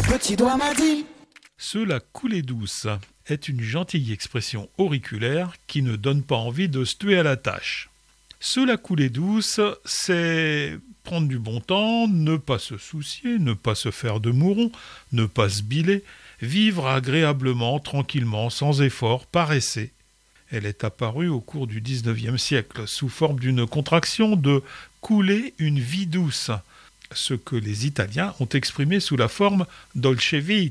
petit doigt m'a dit. Cela coulée douce est une gentille expression auriculaire qui ne donne pas envie de se tuer à la tâche. Cela coulée douce, c'est prendre du bon temps, ne pas se soucier, ne pas se faire de mouron, ne pas se biler, vivre agréablement, tranquillement, sans effort, par essai. Elle est apparue au cours du XIXe siècle sous forme d'une contraction de « couler une vie douce », ce que les Italiens ont exprimé sous la forme « dolce vita ».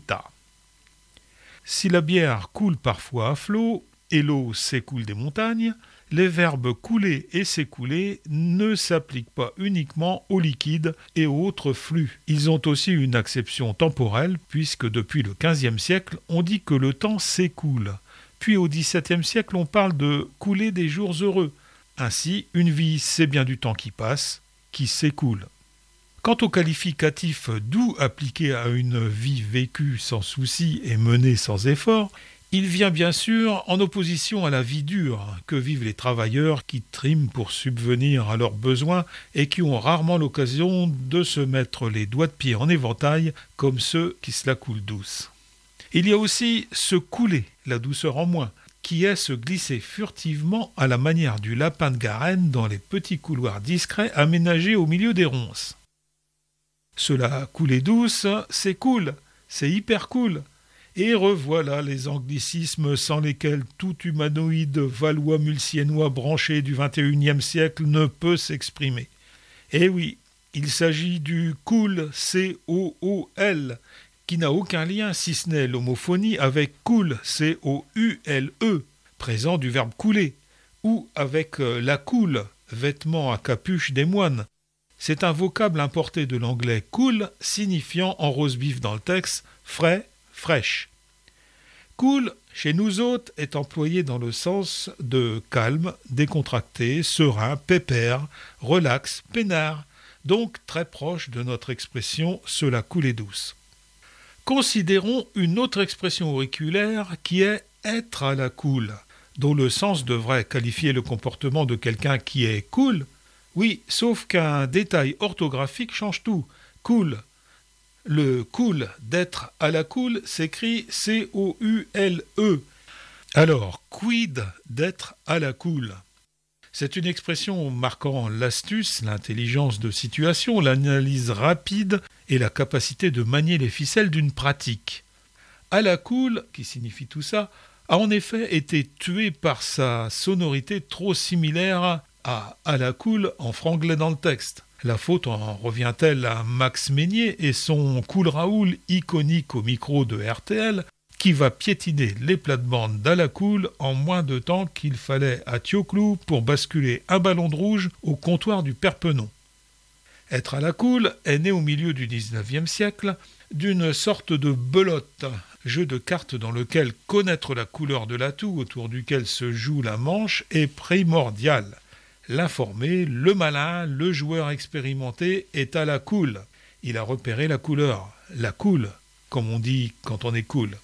Si la bière coule parfois à flot et l'eau s'écoule des montagnes, les verbes couler et s'écouler ne s'appliquent pas uniquement aux liquides et aux autres flux. Ils ont aussi une acception temporelle puisque depuis le XVe siècle, on dit que le temps s'écoule. Puis au XVIIe siècle, on parle de couler des jours heureux. Ainsi, une vie, c'est bien du temps qui passe, qui s'écoule. Quant au qualificatif doux appliqué à une vie vécue sans souci et menée sans effort, il vient bien sûr en opposition à la vie dure que vivent les travailleurs qui triment pour subvenir à leurs besoins et qui ont rarement l'occasion de se mettre les doigts de pied en éventail comme ceux qui se la coulent douce. Il y a aussi se couler, la douceur en moins, qui est se glisser furtivement à la manière du lapin de Garenne dans les petits couloirs discrets aménagés au milieu des ronces. Cela coulée douce, c'est cool, c'est hyper cool. Et revoilà les anglicismes sans lesquels tout humanoïde valois-mulsiennois branché du XXIe siècle ne peut s'exprimer. Eh oui, il s'agit du cool, C-O-O-L, qui n'a aucun lien si ce n'est l'homophonie avec cool, C-O-U-L-E, présent du verbe couler, ou avec la coule, vêtement à capuche des moines. C'est un vocable importé de l'anglais cool, signifiant en rose-bif dans le texte frais, fraîche. Cool, chez nous autres, est employé dans le sens de calme, décontracté, serein, pépère, relax, peinard, donc très proche de notre expression « cela coulée douce ». Considérons une autre expression auriculaire qui est « être à la cool », dont le sens devrait qualifier le comportement de quelqu'un qui est cool. Oui, sauf qu'un détail orthographique change tout. Cool. Le cool d'être à la cool s'écrit C-O-U-L-E. Alors, quid d'être à la cool ? C'est une expression marquant l'astuce, l'intelligence de situation, l'analyse rapide et la capacité de manier les ficelles d'une pratique. À la cool, qui signifie tout ça, a en effet été tué par sa sonorité trop similaire à la cool en franglais dans le texte. La faute en revient-elle à Max Meignier et son Cool Raoul iconique au micro de RTL qui va piétiner les plates-bandes d'à la cool en moins de temps qu'il fallait à Thioclou pour basculer un ballon de rouge au comptoir du Perpenon. Être à la cool est né au milieu du XIXe siècle d'une sorte de belote, jeu de cartes dans lequel connaître la couleur de l'atout autour duquel se joue la manche est primordial. L'informé, le malin, le joueur expérimenté est à la cool. Il a repéré la couleur, la cool, comme on dit quand on est cool.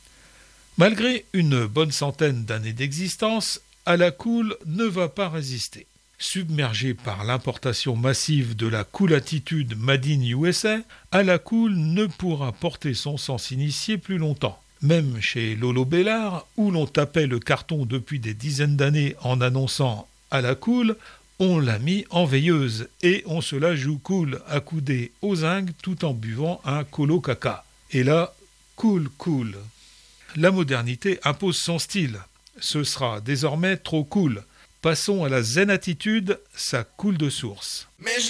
Malgré une bonne centaine d'années d'existence, à la cool ne va pas résister. Submergé par l'importation massive de la cool attitude Made in USA, à la cool ne pourra porter son sens initié plus longtemps. Même chez Lolo Bellard, où l'on tapait le carton depuis des dizaines d'années en annonçant à la cool, on l'a mis en veilleuse et on se la joue cool, accoudé aux zinc tout en buvant un colo caca. Et là, cool. La modernité impose son style. Ce sera désormais trop cool. Passons à la zen attitude, ça coule de source. Mais je